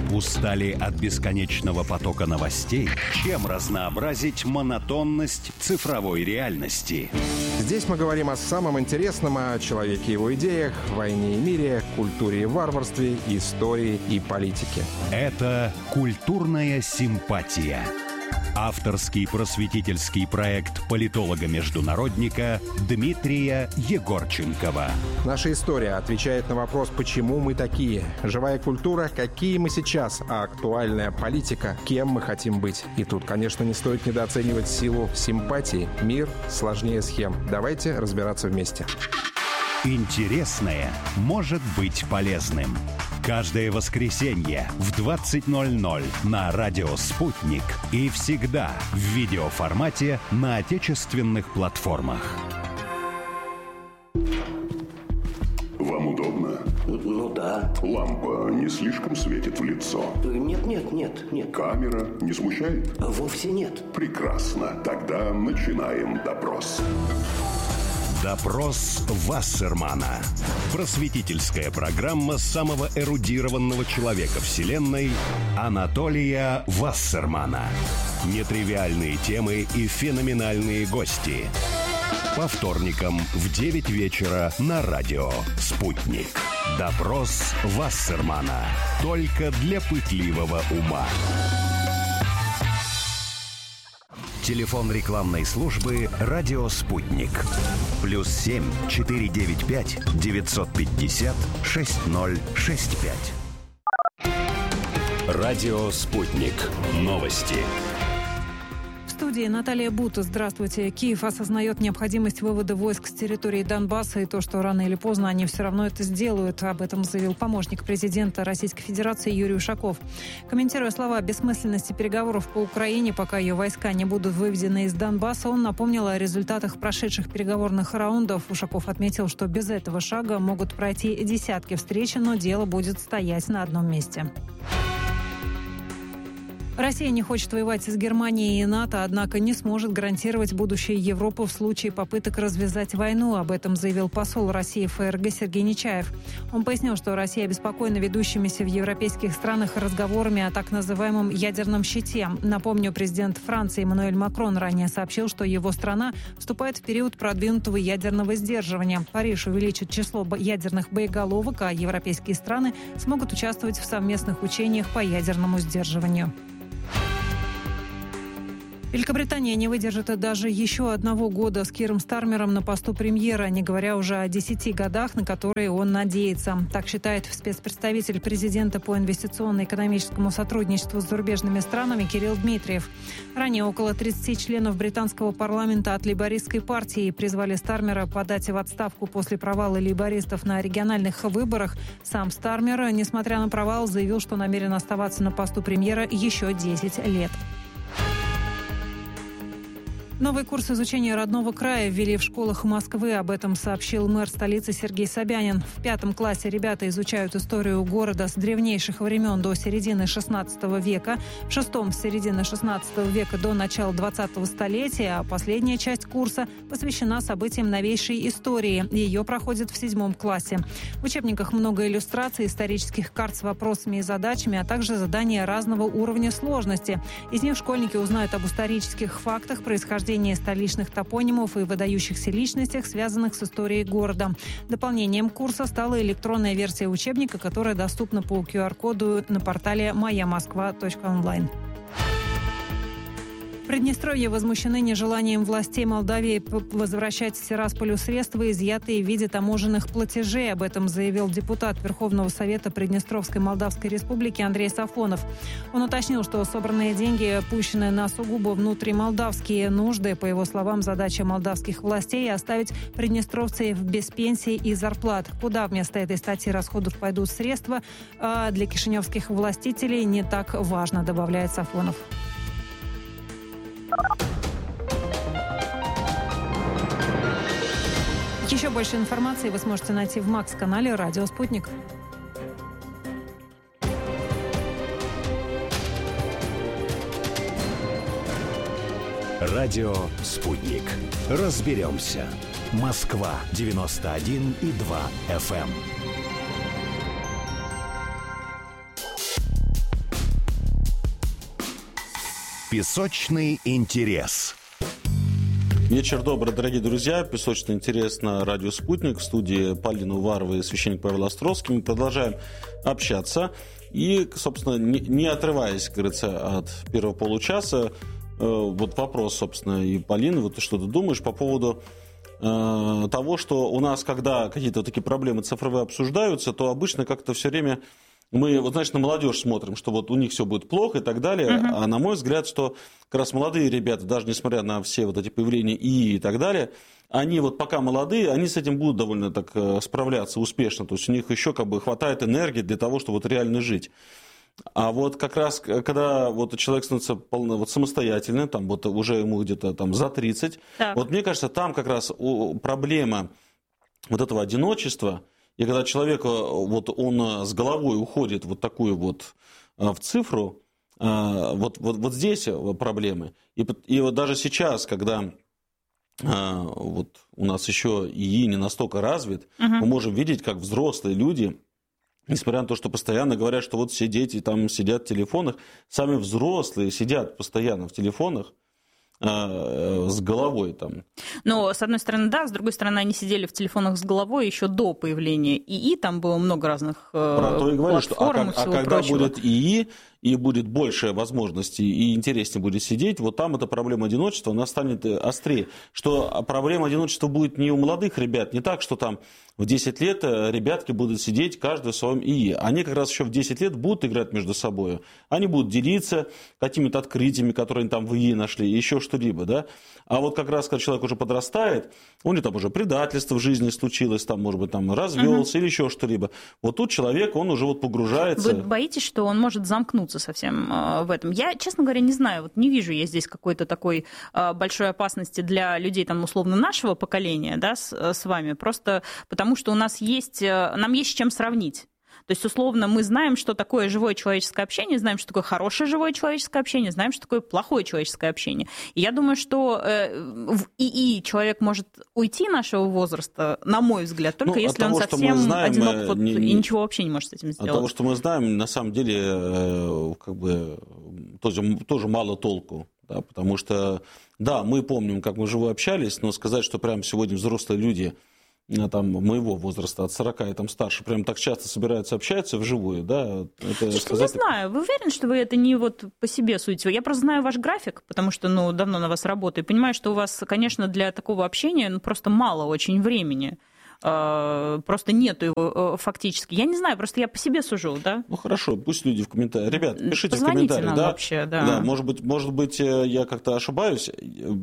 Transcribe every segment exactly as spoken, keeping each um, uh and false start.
Устали от бесконечного потока новостей? Чем разнообразить монотонность цифровой реальности? Здесь мы говорим о самом интересном, о человеке и его идеях, войне и мире, культуре и варварстве, истории и политике. Это «Культурная симпатия». Авторский просветительский проект политолога-международника Дмитрия Егорченкова. Наша история отвечает на вопрос, почему мы такие. Живая культура, какие мы сейчас, а актуальная политика, кем мы хотим быть. И тут, конечно, не стоит недооценивать силу симпатии. Мир сложнее схем. Давайте разбираться вместе. Интересное может быть полезным. Каждое воскресенье в двадцать ноль ноль на радио «Спутник» и всегда в видеоформате на отечественных платформах. Вам удобно? Ну да. Лампа не слишком светит в лицо? Нет, нет, нет, нет. Камера не смущает? Вовсе нет. Прекрасно. Тогда начинаем допрос. Допрос Вассермана. Просветительская программа самого эрудированного человека Вселенной Анатолия Вассермана. Нетривиальные темы и феноменальные гости. По вторникам в девять вечера на радио «Спутник». Допрос Вассермана. Только для пытливого ума. Телефон рекламной службы «Радио Спутник». Плюс семь четыре девять пять девятьсот пятьдесят шесть ноль шесть пять. Радио Спутник. Новости. В студии Наталья Бута. Здравствуйте. Киев осознает необходимость вывода войск с территории Донбасса и то, что рано или поздно они все равно это сделают. Об этом заявил помощник президента Российской Федерации Юрий Ушаков. Комментируя слова о бессмысленности переговоров по Украине, пока ее войска не будут выведены из Донбасса, он напомнил о результатах прошедших переговорных раундов. Ушаков отметил, что без этого шага могут пройти десятки встреч, но дело будет стоять на одном месте. Россия не хочет воевать с Германией и НАТО, однако не сможет гарантировать будущее Европы в случае попыток развязать войну. Об этом заявил посол России в ФРГ Сергей Нечаев. Он пояснил, что Россия обеспокоена ведущимися в европейских странах разговорами о так называемом ядерном щите. Напомню, президент Франции Эммануэль Макрон ранее сообщил, что его страна вступает в период продвинутого ядерного сдерживания. Париж увеличит число ядерных боеголовок, а европейские страны смогут участвовать в совместных учениях по ядерному сдерживанию. Великобритания не выдержит даже еще одного года с Киром Стармером на посту премьера, не говоря уже о десяти годах, на которые он надеется. Так считает спецпредставитель президента по инвестиционно-экономическому сотрудничеству с зарубежными странами Кирилл Дмитриев. Ранее около тридцати членов британского парламента от лейбористской партии призвали Стармера подать в отставку после провала лейбористов на региональных выборах. Сам Стармер, несмотря на провал, заявил, что намерен оставаться на посту премьера еще десять лет. Новый курс изучения родного края ввели в школах Москвы. Об этом сообщил мэр столицы Сергей Собянин. В пятом классе ребята изучают историю города с древнейших времен до середины шестнадцатого века, в шестом с середины шестнадцатого века до начала двадцатого столетия, а последняя часть курса посвящена событиям новейшей истории. Ее проходит в седьмом классе. В учебниках много иллюстраций, исторических карт с вопросами и задачами, а также задания разного уровня сложности. Из них школьники узнают об исторических фактах, происхождении столичных топонимов и выдающихся личностях, связанных с историей города. Дополнением курса стала электронная версия учебника, которая доступна по ку ар коду на портале моя москва точка онлайн. Приднестровье возмущены нежеланием властей Молдавии возвращать в Тирасполю средства, изъятые в виде таможенных платежей. Об этом заявил депутат Верховного Совета Приднестровской Молдавской Республики Андрей Сафонов. Он уточнил, что собранные деньги пущены на сугубо внутримолдавские нужды. По его словам, задача молдавских властей – оставить приднестровцев без пенсий и зарплат. Куда вместо этой статьи расходов пойдут средства, а для кишиневских властителей не так важно, добавляет Сафонов. Еще больше информации вы сможете найти в Макс-канале «Радио Спутник». Радио «Спутник». Разберемся. Москва девяносто один и два эф эм. Песочный интерес. Вечер добрый, дорогие друзья. Песочный интерес на радио «Спутник». В студии Полина Уварова и священник Павел Островский. Мы продолжаем общаться. И, собственно, не, не отрываясь, как говорится, от первого получаса, э, вот вопрос, собственно, и Полины, вот что ты думаешь по поводу э, того, что у нас, когда какие-то вот такие проблемы цифровые обсуждаются, то обычно как-то все время мы, вот, знаешь, на молодежь смотрим, что вот у них все будет плохо и так далее, uh-huh. а на мой взгляд, что как раз молодые ребята, даже несмотря на все вот эти появления ИИ и так далее, они вот пока молодые, они с этим будут довольно так справляться успешно, то есть у них еще как бы хватает энергии для того, чтобы вот реально жить. А вот как раз, когда вот человек становится полно, вот самостоятельным, там вот уже ему где-то там за тридцать, так. вот мне кажется, там как раз проблема вот этого одиночества. И когда человек, вот он с головой уходит вот такую вот в цифру, вот, вот, вот здесь проблемы. И, и вот даже сейчас, когда вот у нас еще ИИ не настолько развит, угу. мы можем видеть, как взрослые люди, несмотря на то, что постоянно говорят, что вот все дети там сидят в телефонах, сами взрослые сидят постоянно в телефонах, с головой там. Ну, с одной стороны, да, с другой стороны, они сидели в телефонах с головой еще до появления ИИ, там было много разных Про то и говорю, что, а, как, а когда прочего. будет ИИ, и будет больше возможностей, и интереснее будет сидеть, вот там эта проблема одиночества, она станет острее. Что проблема одиночества будет не у молодых ребят, не так, что там в десять лет ребятки будут сидеть каждый в своем ИИ. Они как раз еще в десять лет будут играть между собой. Они будут делиться какими-то открытиями, которые они там в ИИ нашли, еще что-либо, да. А вот как раз, когда человек уже подрастает, у него там уже предательство в жизни случилось, там, может быть, там развелся угу. или еще что-либо. Вот тут человек, он уже вот погружается. Вы боитесь, что он может замкнуться совсем в этом? Я, честно говоря, не знаю, вот не вижу я здесь какой-то такой большой опасности для людей, там, условно, нашего поколения, да, с, с вами, просто потому что у нас есть, нам есть с чем сравнить. То есть, условно, мы знаем, что такое живое человеческое общение, знаем, что такое хорошее живое человеческое общение, знаем, что такое плохое человеческое общение. И я думаю, что в ИИ человек может уйти нашего возраста, на мой взгляд, только ну, если того, он совсем знаем, одинок вот, не, и ничего вообще не может с этим сделать. От того, что мы знаем, на самом деле, как бы, тоже, тоже мало толку. Да, потому что, да, мы помним, как мы живо общались, но сказать, что прямо сегодня взрослые люди там, моего возраста, от сорока и там старше, прям так часто собираются, общаются вживую, да? Это Слушайте, сказать... не знаю, вы уверены, что вы это не вот по себе судите? Я просто знаю ваш график, потому что, ну, давно на вас работаю, и понимаю, что у вас, конечно, для такого общения ну, просто мало очень времени. Просто нету его фактически. Я не знаю, просто я по себе сужу, да? Ну, хорошо, пусть люди в комментариях. Ребят, пишите Позвоните в комментариях. Нам да? Вообще, да. Да, может быть, может быть, я как-то ошибаюсь.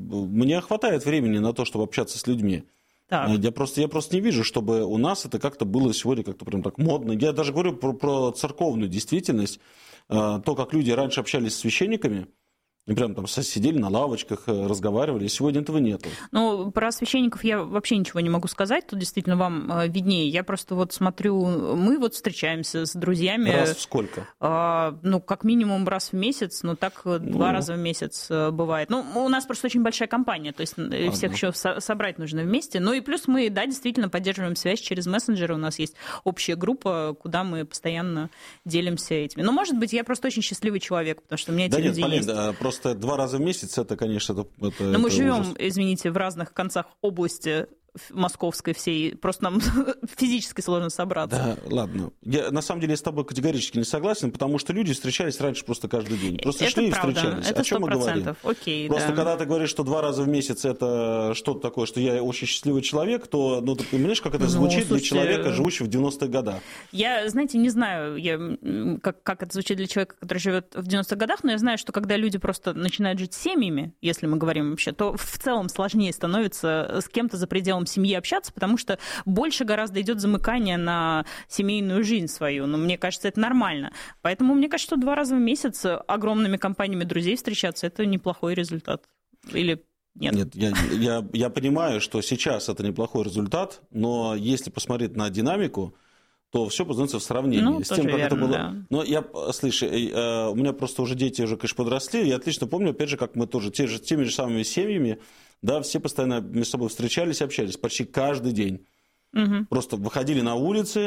Мне хватает времени на то, чтобы общаться с людьми. Так. Я, просто, я просто не вижу, чтобы у нас это как-то было сегодня как-то прям так модно. Я даже говорю про, про церковную действительность. То, как люди раньше общались с священниками, и прям там сидели на лавочках, разговаривали, и сегодня этого нету. Ну, про священников я вообще ничего не могу сказать, тут действительно вам виднее. Я просто вот смотрю, мы вот встречаемся с друзьями. Раз в сколько? А, ну, как минимум раз в месяц, но так ну. два раза в месяц бывает. Ну, у нас просто очень большая компания, то есть Ладно. всех еще собрать нужно вместе. Ну и плюс мы, да, действительно поддерживаем связь через мессенджеры, у нас есть общая группа, куда мы постоянно делимся этими. Но, может быть, я просто очень счастливый человек, потому что у меня эти да люди нет, Полин, есть. Да, просто два раза в месяц, это, конечно, это, это Но мы это живем, ужас. извините, в разных концах области московской всей, просто нам физически сложно собраться. Да, ладно. Я, на самом деле, я с тобой категорически не согласен, потому что люди встречались раньше просто каждый день. Просто это шли правда. и встречались. Это о чем мы говорим? Окей, просто да. когда ты говоришь, что два раза в месяц это что-то такое, что я очень счастливый человек, то, ну, ты понимаешь, как это ну, звучит слушайте, для человека, живущего в девяностых годах? Я, знаете, не знаю, я, как, как это звучит для человека, который живет в девяностых годах, но я знаю, что когда люди просто начинают жить семьями, если мы говорим вообще, то в целом сложнее становится с кем-то за пределом семьи общаться, потому потому что больше гораздо идет замыкание на семейную жизнь свою. Но мне кажется, это нормально. Поэтому мне кажется, что два раза в месяц огромными компаниями друзей встречаться – это неплохой результат. Или нет? Нет, я, я, я понимаю, что сейчас это неплохой результат, но если посмотреть на динамику, то все познается в сравнении ну, с тем, как верно, это было. Да. Но я, слушай, у меня просто уже дети уже, конечно, подросли, я отлично помню, опять же, как мы тоже те же, теми же самыми семьями, да, все постоянно между собой встречались, общались почти каждый день. Угу. Просто выходили на улицы,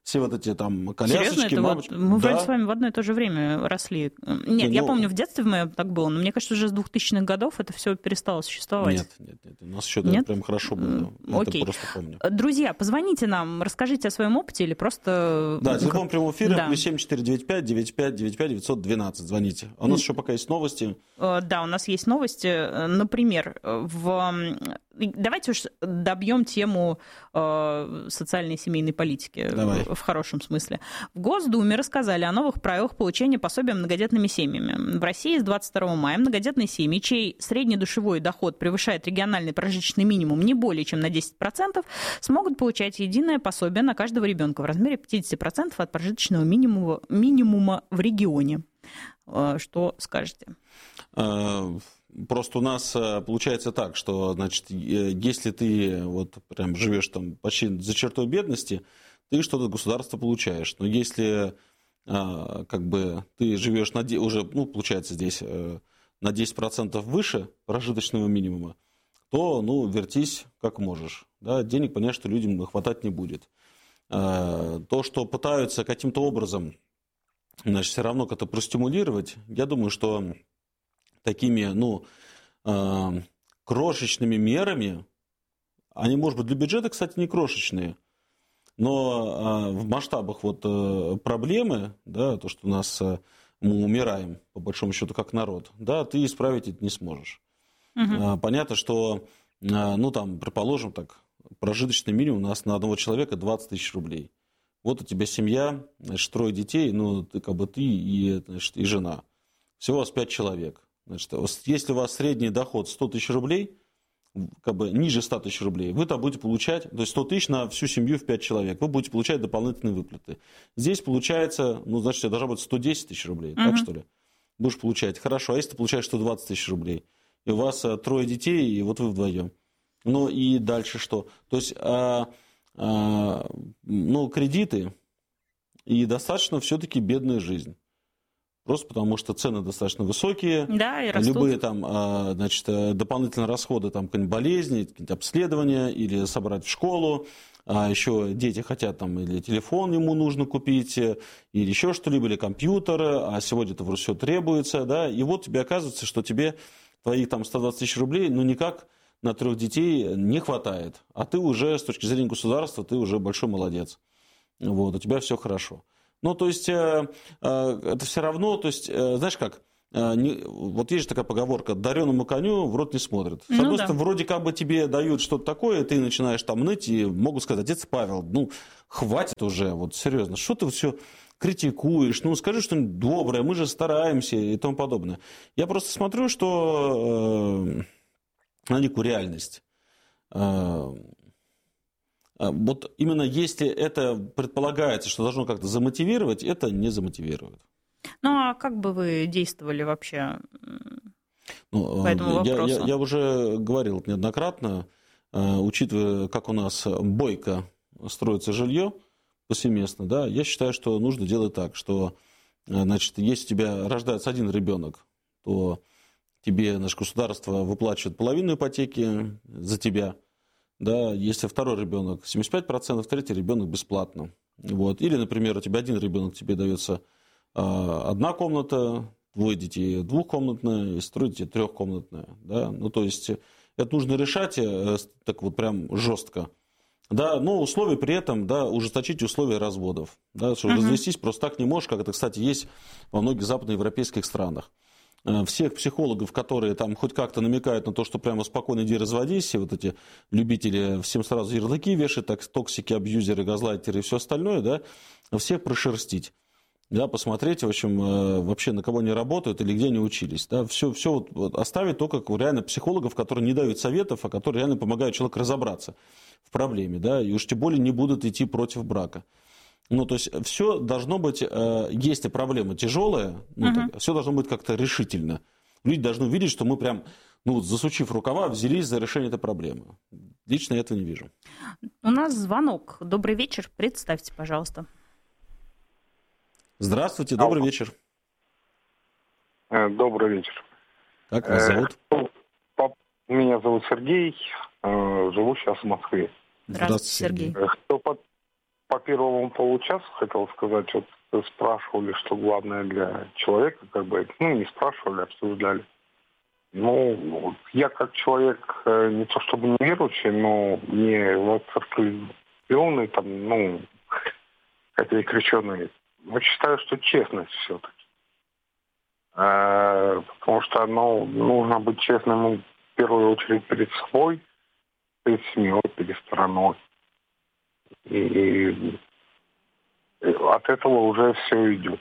все вот эти там колясочки. Серьезно? Это вот мы да. вроде с вами в одно и то же время росли. Нет, ну, я помню, в детстве моем так было, но мне кажется, уже с двухтысячных годов это все перестало существовать. Нет, нет, нет. У нас еще нет? прям хорошо было. Окей. Это просто помню. Друзья, позвоните нам, расскажите о своем опыте или просто... Да, телефон прямого эфира да. плюс семь четыре девять пять девять пять девять пять девятьсот двенадцать. Звоните. А у нас еще пока есть новости. Да, у нас есть новости. Например, в... давайте уж добьем тему э, социальной и семейной политики. Давай. В хорошем смысле. В Госдуме рассказали о новых правилах получения пособия многодетными семьями. В России с двадцать второго мая многодетные семьи, чей средний душевой доход превышает региональный прожиточный минимум не более чем на десять процентов, смогут получать единое пособие на каждого ребенка в размере пятьдесят процентов от прожиточного минимума, минимума в регионе. Что скажете? Просто у нас получается так, что, значит, если ты вот прям живешь там почти за чертой бедности, ты что-то от государства получаешь. Но если как бы ты живешь на, уже, ну, получается здесь на десять процентов выше прожиточного минимума, то, ну, вертись как можешь. Да? Денег, понятно, что людям хватать не будет. То, что пытаются каким-то образом, значит, все равно как-то простимулировать, я думаю, что такими, ну, крошечными мерами, они, может быть, для бюджета, кстати, не крошечные, но в масштабах вот проблемы, да, то, что у нас мы умираем, по большому счету, как народ, да, ты исправить это не сможешь. Угу. Понятно, что, ну, там, предположим, так, прожиточный минимум у нас на одного человека двадцать тысяч рублей. Вот у тебя семья, значит, трое детей, ну, ты, как бы ты и, значит, и жена. Всего у вас пять человек. Значит, если у вас средний доход сто тысяч рублей, как бы ниже ста тысяч рублей, вы там будете получать, то есть сто тысяч на всю семью в пять человек, вы будете получать дополнительные выплаты. Здесь получается, ну, значит, должно быть сто десять тысяч рублей, uh-huh. так что ли? Будешь получать. Хорошо, а если ты получаешь сто двадцать тысяч рублей, и у вас трое детей, и вот вы вдвоем. Ну, и дальше что? То есть, а, а, ну, кредиты и достаточно все-таки бедная жизнь. Просто потому, что цены достаточно высокие, да, и растут. Любые там, значит, дополнительные расходы, там, какие-нибудь болезни, какие-нибудь обследования или собрать в школу, а еще дети хотят там или телефон ему нужно купить, или еще что-либо, или компьютер, а сегодня это все требуется, да, и вот тебе оказывается, что тебе твоих там сто двадцать тысяч рублей, ну, никак на трех детей не хватает, а ты уже, с точки зрения государства, ты уже большой молодец, вот, у тебя все хорошо. Ну, то есть, э, э, это все равно, то есть, э, знаешь как, э, не, вот есть же такая поговорка, дареному коню в рот не смотрят. С ну, одной да. стороны, вроде как бы тебе дают что-то такое, и ты начинаешь там ныть, и могут сказать, отец Павел, ну, хватит уже, вот серьезно, что ты все критикуешь, ну, скажи что-нибудь доброе, мы же стараемся и тому подобное. Я просто смотрю, что э, на некую реальность. Э, Вот именно если это предполагается, что должно как-то замотивировать, это не замотивирует. Ну, а как бы вы действовали вообще ну, по этому вопросу? Я, я, я уже говорил неоднократно, учитывая, как у нас бойко строится жилье повсеместно, да, я считаю, что нужно делать так, что, значит, если у тебя рождается один ребенок, то тебе наше государство выплачивает половину ипотеки за тебя. Да, если второй ребенок семьдесят пять процентов, третий ребенок бесплатно. Вот. Или, например, у тебя один ребенок, тебе дается э, одна комната, двое детей двухкомнатная, если трое детей трехкомнатная. Да? Ну, то есть это нужно решать э, так вот прям жестко. Да, но условия при этом, да, ужесточить условия разводов. Да, что uh-huh. развестись просто так не можешь, как это, кстати, есть во многих западноевропейских странах. Всех психологов, которые там хоть как-то намекают на то, что прямо спокойно иди разводись, и вот эти любители всем сразу ярлыки вешать, так, токсики, абьюзеры, газлайтеры и все остальное, да, всех прошерстить, да, посмотреть, в общем, вообще на кого они работают или где они учились, да, все, все вот, вот оставить только реально психологов, которые не дают советов, а которые реально помогают человеку разобраться в проблеме, да, и уж тем более не будут идти против брака. Ну, то есть, все должно быть, если проблема тяжелая, ну, uh-huh. так, все должно быть как-то решительно. Люди должны увидеть, что мы прям, ну, засучив рукава, взялись за решение этой проблемы. Лично я этого не вижу. У нас звонок. Добрый вечер. Представьте, пожалуйста. Здравствуйте, добрый Алло. вечер. Добрый вечер. Как вас зовут? Меня зовут Сергей, живу сейчас в Москве. Здравствуйте, Сергей. Что под... по первому получасу хотел сказать, вот вы спрашивали, что главное для человека, как бы, ну, не спрашивали, обсуждали. Ну, я как человек, не то чтобы не верующий, но не воцерквленный, там, ну, хотя и крещеный, но считаю, что честность все-таки. А, потому что, ну, нужно быть честным в первую очередь перед собой, перед семьей, перед стороной. И, и от этого уже все идет.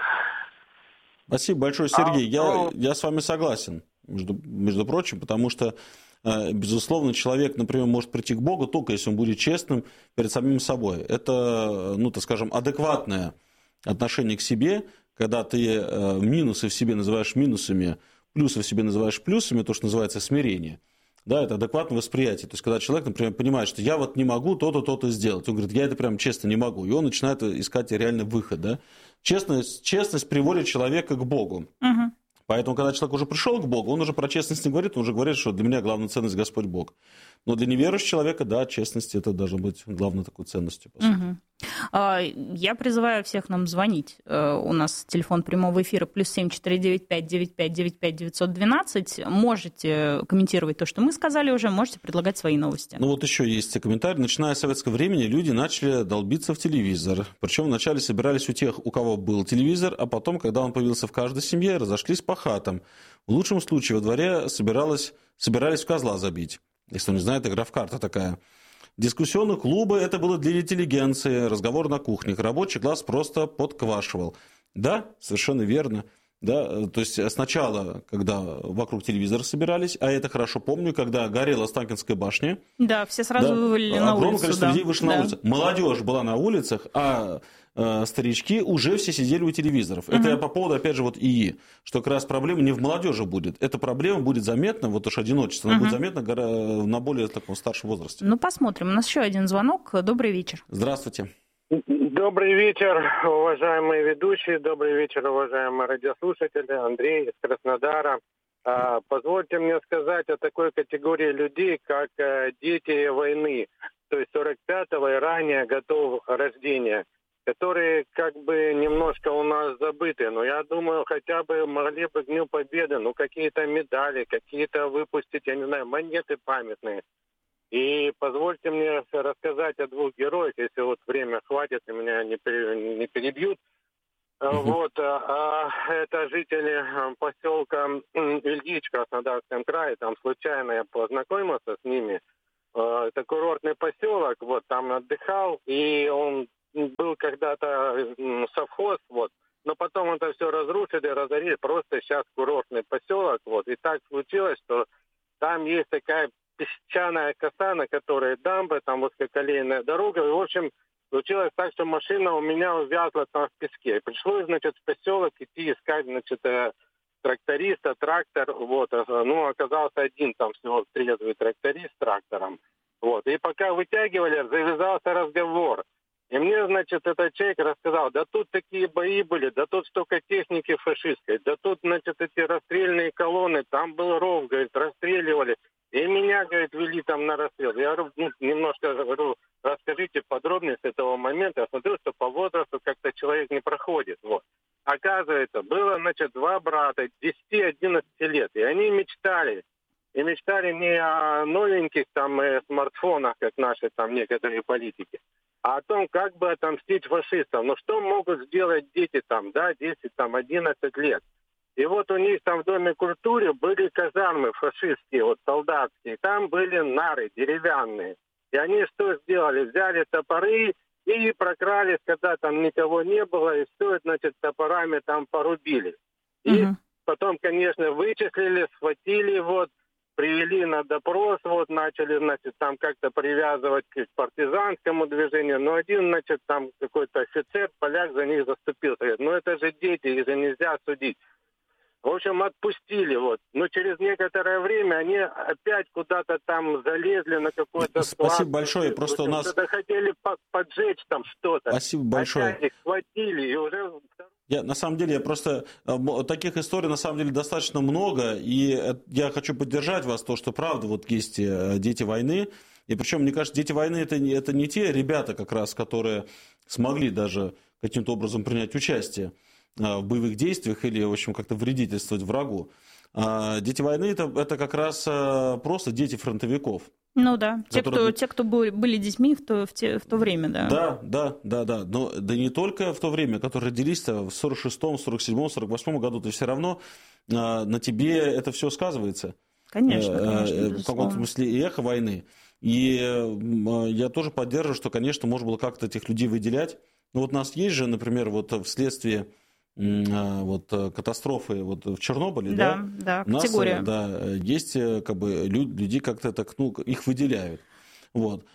Спасибо большое, Сергей. А, я, я с вами согласен, между, между прочим, потому что, безусловно, человек, например, может прийти к Богу только если он будет честным перед самим собой. Это, ну, так скажем, адекватное отношение к себе, когда ты минусы в себе называешь минусами, плюсы в себе называешь плюсами, то, что называется смирение. Да, это адекватное восприятие. То есть, когда человек, например, понимает, что я вот не могу то-то, то-то сделать. Он говорит, я это прям честно не могу. И он начинает искать реальный выход. Да? Честность, честность приводит человека к Богу. Угу. Поэтому, когда человек уже пришел к Богу, он уже про честность не говорит, он уже говорит, что для меня главная ценность Господь Бог. Но для неверующего человека, да, честность это должна быть главной такой ценностью. По сути. Угу. Я призываю всех нам звонить. У нас телефон прямого эфира плюс семь четыре девять пять девять пять девять пять девятьсот двенадцать. Можете комментировать то, что мы сказали уже, можете предлагать свои новости. Ну вот еще есть комментарий. Начиная с советского времени люди начали долбиться в телевизор. Причем вначале собирались у тех, у кого был телевизор, а потом, когда он появился в каждой семье, разошлись по хатам. В лучшем случае во дворе собиралось, собирались в козла забить. Если кто не знает, игра в карты такая. Дискуссионные клубы – это было для интеллигенции, разговор на кухнях. Рабочий класс просто подквашивал. Да, совершенно верно. Да, то есть сначала, когда вокруг телевизора собирались, а я это хорошо помню, когда горела Останкинская башня. Да, все сразу да, вывалили на улицу. Огромное количество да. людей вышло да. на улицу. Молодежь была на улицах, а э, старички уже все сидели у телевизоров. Угу. Это я по поводу, опять же, вот ИИ, что как раз проблема не в молодежи будет. Эта проблема будет заметна, вот уж одиночество, она угу. будет заметна на более таком старшем возрасте. Ну, посмотрим. У нас еще один звонок. Добрый вечер. Здравствуйте. Добрый вечер, уважаемые ведущие, добрый вечер, уважаемые радиослушатели. Андрей из Краснодара. Позвольте мне сказать о такой категории людей, как дети войны, то есть сорок пятого и ранее годов рождения, которые как бы немножко у нас забыты. Но я думаю, хотя бы могли бы к Дню Победы, ну какие-то медали, какие-то выпустить, я не знаю, монеты памятные. И позвольте мне рассказать о двух героях, если вот время хватит, и меня не, не перебьют. Uh-huh. Вот, а, это жители поселка Ильич в Краснодарском крае, там случайно я познакомился с ними. Это курортный поселок, вот, там отдыхал, и он был когда-то совхоз, вот, но потом это все разрушили, разорили, просто сейчас курортный поселок, вот, и так случилось, что там есть такая песчаная коса, на которой дамба, там узкоколейная дорога. И, в общем, случилось так, что машина у меня увязла там в песке. Пришлось, значит, в поселок идти искать, значит, тракториста, трактор. Вот, ну, оказался один там всего трезвый тракторист с трактором. Вот, и пока вытягивали, завязался разговор. И мне, значит, этот человек рассказал, да тут такие бои были, да тут столько техники фашистской, да тут, значит, эти расстрельные колонны, там был ров, говорит, расстреливали. И меня, говорит, вели там на расстрел. Я говорю, ну, немножко говорю, расскажите подробнее с этого момента. Я смотрю, что по возрасту как-то человек не проходит. Вот. Оказывается, было, значит, два брата, десять-одиннадцать лет. И они мечтали. И мечтали не о новеньких там э, смартфонах, как наши там некоторые политики, а о том, как бы отомстить фашистам. Ну, что могут сделать дети там, да, десять-одиннадцать лет. И вот у них там в Доме культуры были казармы фашистские, вот солдатские. Там были нары деревянные. И они что сделали? Взяли топоры и прокрались, когда там никого не было, и все, значит, топорами там порубили. И угу. потом, конечно, вычислили, схватили, вот, привели на допрос, вот, начали, значит, там как-то привязывать к партизанскому движению. Но один, значит, там какой-то офицер, поляк за них заступился. Говорит, ну это же дети, их же нельзя судить. В общем, отпустили, вот. Но через некоторое время они опять куда-то там залезли на какой-то склад. Спасибо большое. Просто общем, у нас... хотели поджечь там что-то. Спасибо большое. Опять их схватили, и уже... Я, на самом деле, я просто... Таких историй, на самом деле, достаточно много, и я хочу поддержать вас, то, что правда, вот есть дети войны, И причем, мне кажется, дети войны это, это не те ребята, как раз, которые смогли даже каким-то образом принять участие в боевых действиях или, в общем, как-то вредительствовать врагу. А дети войны это, это как раз просто дети фронтовиков. Ну да, те, которые... кто, те, кто были детьми в то, в, те, в то время, да. Да, да, да, да. Но да не только в то время, которые родились в сорок шестом, сорок седьмом, сорок восьмом году, то все равно а, на тебе это все сказывается. Конечно, конечно, в каком-то смысле эхо войны. И я тоже поддерживаю, что, конечно, можно было как-то этих людей выделять. Но вот у нас есть же, например, вот вследствие вот, катастрофы вот в Чернобыле, да, да, да, у нас, категория. Да, есть как бы люди как-то так, ну, их выделяют. Вот.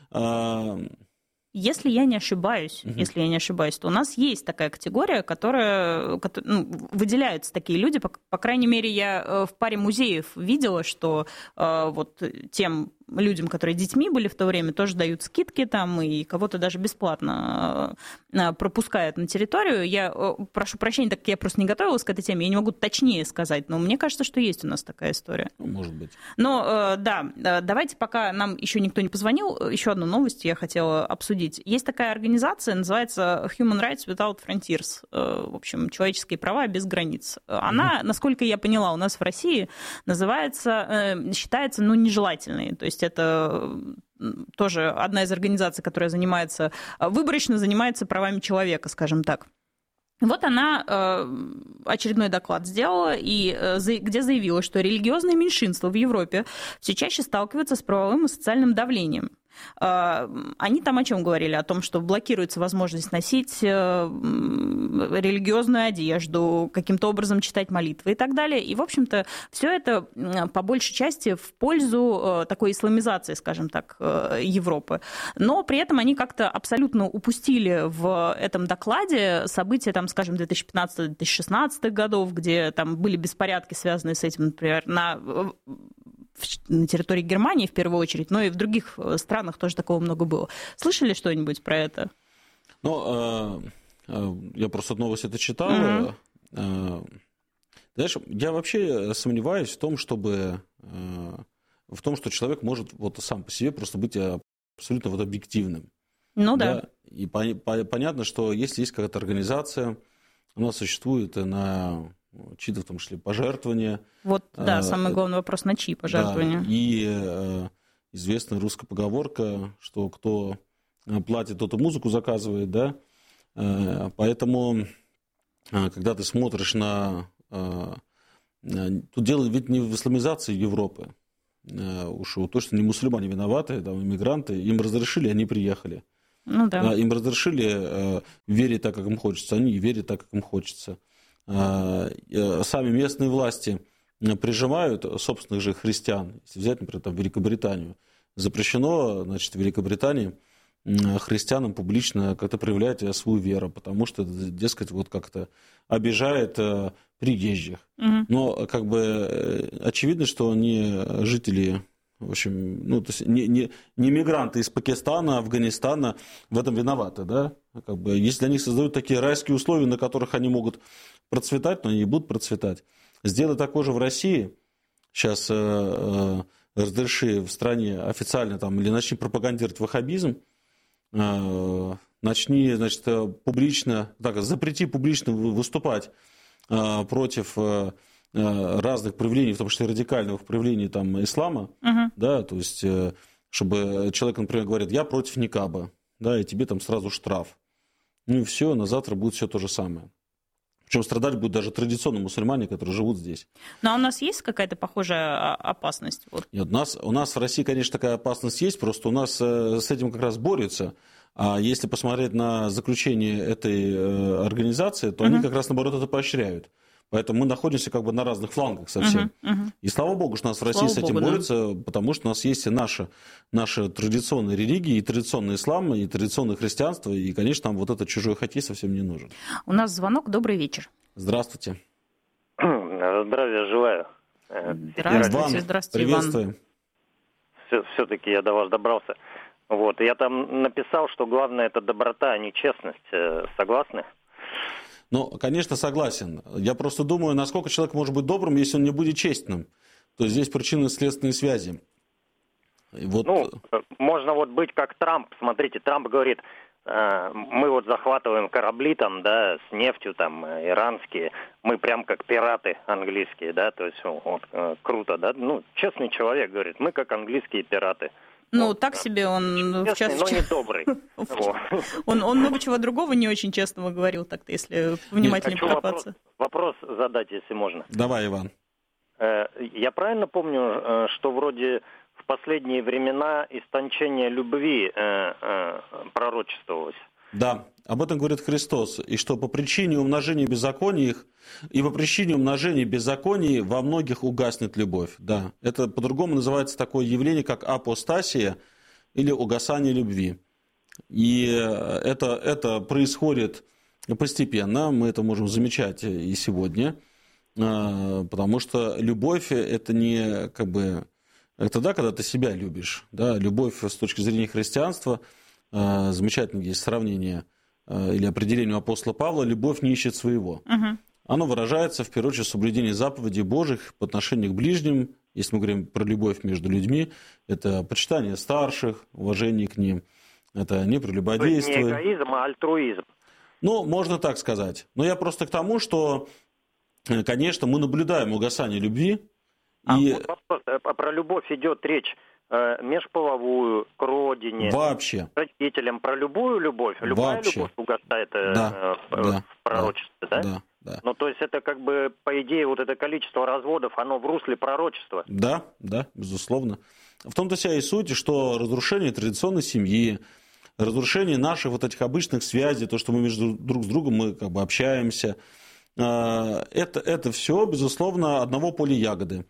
Если я не ошибаюсь, uh-huh. если я не ошибаюсь, то у нас есть такая категория, которая, ну, выделяются такие люди. По, по крайней мере, я в паре музеев видела, что э, вот тем людям, которые детьми были в то время, тоже дают скидки там, и кого-то даже бесплатно пропускают на территорию. Я прошу прощения, так как я просто не готовилась к этой теме, я не могу точнее сказать, но мне кажется, что есть у нас такая история. Может быть. Но да, давайте, пока нам еще никто не позвонил, еще одну новость я хотела обсудить. Есть такая организация, называется Human Rights Without Frontiers, в общем, человеческие права без границ. Она, mm-hmm. насколько я поняла, у нас в России называется, считается, ну, нежелательной, то есть это тоже одна из организаций, которая занимается, выборочно занимается правами человека, скажем так. Вот она очередной доклад сделала, и где заявила, что религиозные меньшинства в Европе все чаще сталкиваются с правовым и социальным давлением. Они там о чем говорили? О том, что блокируется возможность носить религиозную одежду, каким-то образом читать молитвы и так далее. И, в общем-то, все это по большей части в пользу такой исламизации, скажем так, Европы. Но при этом они как-то абсолютно упустили в этом докладе события, там, скажем, две тысячи пятнадцатого - две тысячи шестнадцатого годов, где там были беспорядки, связанные с этим, например, на... на территории Германии в первую очередь, но и в других странах тоже такого много было. Слышали что-нибудь про это? Ну, я просто новость это читал. Mm-hmm. Знаешь, я вообще сомневаюсь в том, чтобы в том, что человек может вот сам по себе просто быть абсолютно вот объективным. Ну да. да? И понятно, что если есть какая-то организация, она существует на чьи-то, в том числе, пожертвования. Вот, да, а, самый главный вопрос, на чьи пожертвования. Да, и э, известная русская поговорка, что кто платит, тот и музыку заказывает, да. Э, поэтому, э, когда ты смотришь на... Э, тут дело ведь не в исламизации Европы. Э, уж то, что не мусульмане виноваты, там, иммигранты, им разрешили, они приехали. Ну да. Да, им разрешили э, верить так, как им хочется, они верят так, как им хочется. Сами местные власти прижимают собственных же христиан. Если взять, например, там, Великобританию, запрещено, значит, в Великобритании христианам публично как-то проявлять свою веру, потому что, дескать, вот как-то обижает приезжих. Угу. Но как бы очевидно, что они жители, в общем, ну, то есть не, не, не мигранты из Пакистана, Афганистана в этом виноваты, да? Как бы, если они создают такие райские условия, на которых они могут процветать, но они не будут процветать. Сделай такое же в России. Сейчас э, э, разреши в стране официально там, или начни пропагандировать ваххабизм, э, начни, значит, публично, так, запрети публично выступать э, против э, разных проявлений, в том числе радикальных проявлений там, ислама, uh-huh. да, то есть, э, чтобы человек, например, говорит, я против никаба, да, и тебе там сразу штраф. Ну и все, на завтра будет все то же самое. Причем страдать будут даже традиционные мусульмане, которые живут здесь. Но у нас есть какая-то похожая опасность? Вот. Нет, у нас, у нас в России, конечно, такая опасность есть, просто у нас с этим как раз борются. А если посмотреть на заключение этой организации, то uh-huh. они как раз, наоборот, это поощряют. Поэтому мы находимся как бы на разных флангах совсем. Uh-huh, uh-huh. И слава богу, что у нас в России слава с этим богу, борются, да. Потому что у нас есть и наши, наши традиционные религии, и традиционный ислам, и традиционное христианство, и, конечно, нам вот этот чужой хоккей совсем не нужен. У нас звонок. Добрый вечер. Здравствуйте. Здравия желаю. Здравствуйте, Иван, здравствуйте, приветствуем. Иван. Все-таки я до вас добрался. Вот. Я там написал, что главное это доброта, а не честность. Согласны? Ну, конечно, согласен. Я просто думаю, насколько человек может быть добрым, если он не будет честным. То есть здесь причинно-следственные связи. Вот... Ну, можно вот быть как Трамп. Смотрите, Трамп говорит, мы вот захватываем корабли там, да, с нефтью там, иранские, мы прям как пираты английские, да, то есть вот, круто, да, ну, честный человек говорит, мы как английские пираты. Ну, вот, так себе он... Честный, в час... но не добрый. он, он много чего другого не очень честного говорил, так-то, если внимательно покопаться. Вопрос, вопрос задать, если можно. Давай, Иван. Я правильно помню, что вроде в последние времена истончение любви э, э, пророчествовалось? Да, об этом говорит Христос, и что по причине умножения беззаконий их, и по причине умножения беззаконий во многих угаснет любовь. Да, это по-другому называется такое явление, как апостасия или угасание любви. И это, это происходит постепенно, мы это можем замечать и сегодня, потому что любовь – это не как бы... Это да, когда ты себя любишь. Да? Любовь с точки зрения христианства, э, замечательное есть сравнение э, или определение апостола Павла, любовь не ищет своего. Угу. Оно выражается, в первую очередь, в соблюдении заповедей Божьих по отношению к ближним. Если мы говорим про любовь между людьми, это почитание старших, уважение к ним, это не прелюбодейство. То есть не эгоизм, а альтруизм. Ну, можно так сказать. Но я просто к тому, что, конечно, мы наблюдаем угасание любви. А и... вот вопрос, про любовь идет речь э, межполовую, к родине, вообще. К родителям, про любую любовь. Любая вообще. Любовь угасает э, да. э, да. в пророчестве, да? Да. Да. Ну, то есть это как бы, по идее, вот это количество разводов, оно в русле пророчества. Да, да, безусловно. В том-то вся и суть, что разрушение традиционной семьи, разрушение наших вот этих обычных связей, то, что мы между друг с другом мы как бы общаемся, это, это все, безусловно, одного поля ягоды.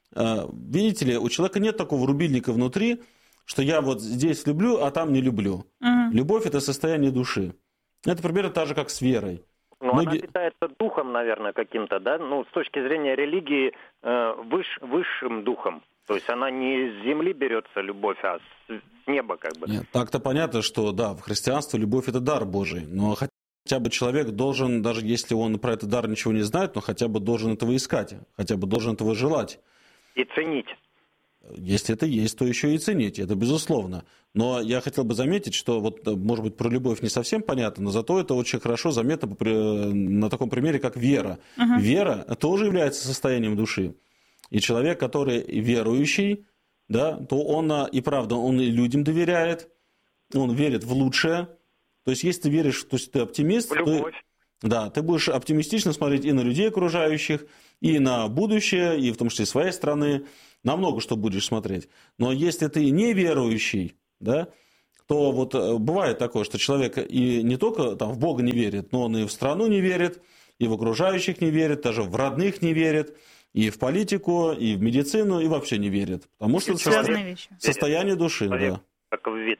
Видите ли, у человека нет такого рубильника внутри, что я вот здесь люблю, а там не люблю. Угу. Любовь – это состояние души. Это примерно так же, как с верой. Ну, Многие... она питается духом, наверное, каким-то, да? Ну, с точки зрения религии, э, выш, высшим духом. То есть она не с земли берется, любовь, а с неба как бы. Нет, так-то понятно, что, да, в христианстве любовь – это дар Божий. Но хотя бы человек должен, даже если он про этот дар ничего не знает, но хотя бы должен этого искать, хотя бы должен этого желать. И ценить. Если это есть, то еще и ценить, это безусловно. Но я хотел бы заметить, что, вот, может быть, про любовь не совсем понятно, но зато это очень хорошо заметно на таком примере, как вера. Uh-huh. Вера тоже является состоянием души. И человек, который верующий, да, то он и правда, он и людям доверяет, он верит в лучшее. То есть, если ты веришь, то есть ты оптимист, в любовь. То, да, ты будешь оптимистично смотреть и на людей окружающих, и на будущее, и в том числе своей страны, на много что будешь смотреть. Но если ты неверующий, да, то вот бывает такое, что человек и не только там, в Бога не верит, но он и в страну не верит, и в окружающих не верит, даже в родных не верит, и в политику, и в медицину, и вообще не верит. Потому что это состояние, состояние души. Да. Как вид.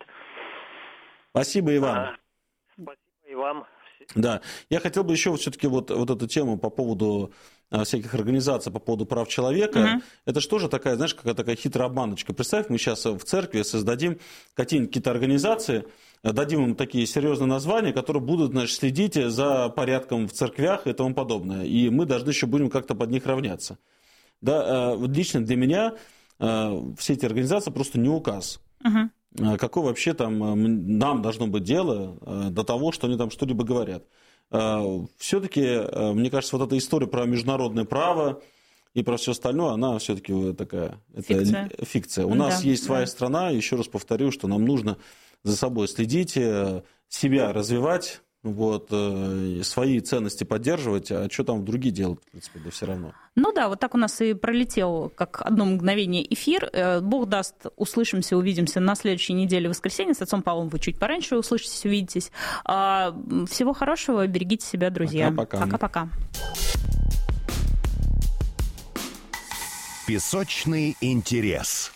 Спасибо, Иван. А, спасибо и вам. Да, я хотел бы еще все-таки вот, вот эту тему по поводу а, всяких организаций, по поводу прав человека. Uh-huh. Это же тоже такая, знаешь, какая такая хитрая обманочка. Представь, мы сейчас в церкви создадим какие-нибудь какие-то организации, дадим им такие серьезные названия, которые будут, значит, следить за порядком в церквях и тому подобное. И мы должны еще будем как-то под них равняться. Да, лично для меня все эти организации просто не указ. Uh-huh. Какое вообще там нам должно быть дело до того, что они там что-либо говорят. Все-таки, мне кажется, вот эта история про международное право и про все остальное, она все-таки такая фикция. Это фикция. У нас да, есть своя да. страна, еще раз повторю, что нам нужно за собой следить, себя развивать, вот, свои ценности поддерживать, а что там другие делают, в принципе, да все равно. Ну да, вот так у нас и пролетел, как одно мгновение, эфир. Бог даст, услышимся, увидимся на следующей неделе в воскресенье. С отцом Павлом вы чуть пораньше услышитесь, увидитесь. Всего хорошего, берегите себя, друзья. Пока-пока. Пока-пока. Песочный интерес.